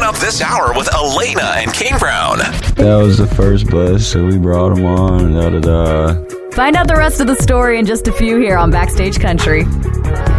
up this hour with Elena and Kane Brown. That was the first bus, so we brought him on. Find out the rest of the story in just a few here on Backstage Country.